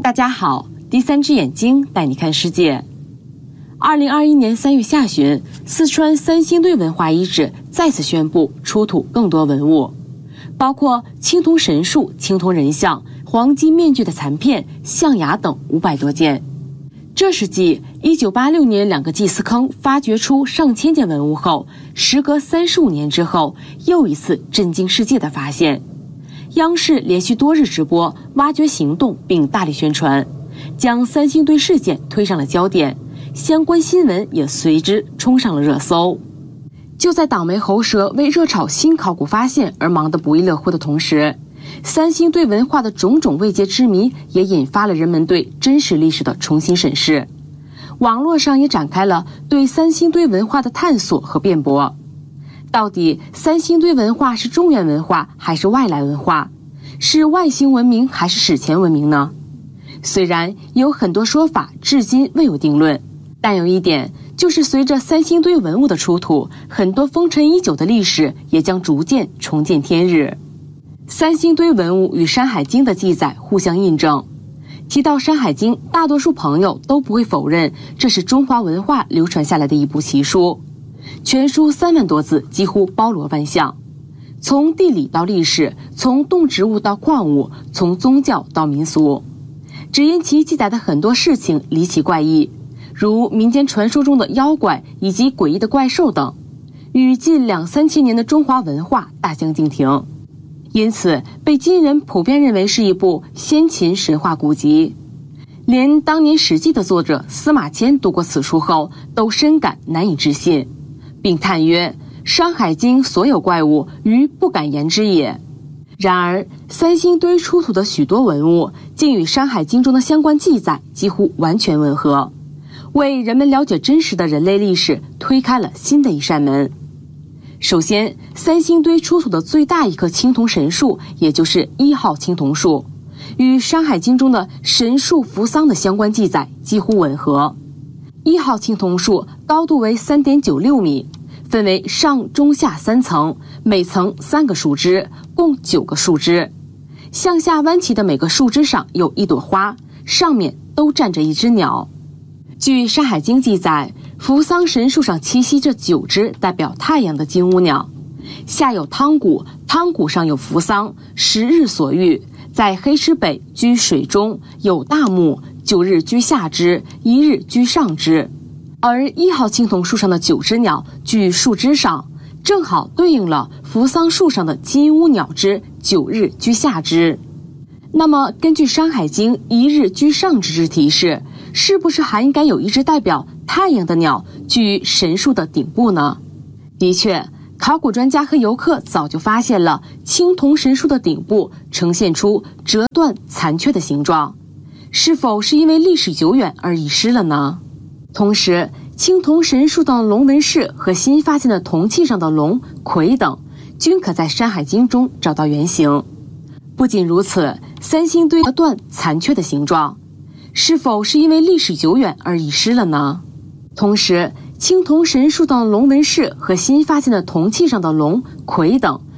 大家好，第三只眼睛带你看世界。2021年3月下旬，四川三星堆文化遗址再次宣布出土更多文物，包括青铜神树、青铜人像、黄金面具的残片、象牙等500多件。这是继1986年2个祭祀坑发掘出上千件文物后，时隔35年之后，又一次震惊世界的发现。央视连续多日直播挖掘行动，并大力宣传，将三星堆事件推上了焦点，相关新闻也随之冲上了热搜。就在倒霉喉舌为热炒新考古发现而忙得不亦乐乎的同时，三星堆文化的种种未解之谜也引发了人们对真实历史的重新审视。网络上也展开了对三星堆文化的探索和辩驳。到底三星堆文化是中原文化还是外来文化？是外星文明还是史前文明呢？虽然有很多说法至今未有定论，但有一点就是随着三星堆文物的出土，很多封尘已久的历史也将逐渐重见天日。三星堆文物与《山海经》的记载互相印证。提到《山海经》，大多数朋友都不会否认这是中华文化流传下来的一部奇书。全书3万多字，几乎包罗万象，从地理到历史，从动植物到矿物，从宗教到民俗。只因其记载的很多事情离奇怪异，如民间传说中的妖怪以及诡异的怪兽等，与近2-3千年的中华文化大相径庭，因此被今人普遍认为是一部先秦神话古籍。连当年《史记》的作者司马迁读过此书后，都深感难以置信，并叹曰：山海经所有怪物，余不敢言之也。然而三星堆出土的许多文物竟与山海经中的相关记载几乎完全吻合，为人们了解真实的人类历史推开了新的一扇门。首先，三星堆出土的最大一棵青铜神树，也就是1号青铜树，与山海经中的神树扶桑的相关记载几乎吻合。1号青铜树高度为3.96米，分为上中下3层，每层3个树枝，共9个树枝。向下弯起的每个树枝上有一朵花，上面都站着一只鸟。据《山海经》记载，扶桑神树上栖息着9只代表太阳的金乌鸟，下有汤谷，汤谷上有扶桑，10日所遇，在黑池北居水中，有大木，9日居下之，1日居上之。而1号青铜树上的9只鸟居树枝上，正好对应了扶桑树上的金乌鸟之9日居下之。那么根据《山海经》1日居上之之提示，是不是还应该有一只代表太阳的鸟居神树的顶部呢？的确，考古专家和游客早就发现了青铜神树的顶部呈现出折断残缺的形状，是否是因为历史久远而遗失了呢？同时，青铜神树的龙纹饰和新发现的铜器上的龙、葵等，均可在《山海经》中找到原型。不仅如此，三星堆折断残缺的形状，是否是因为历史久远而遗失了呢？同时，青铜神树的龙纹饰和新发现的铜器上的龙、葵等，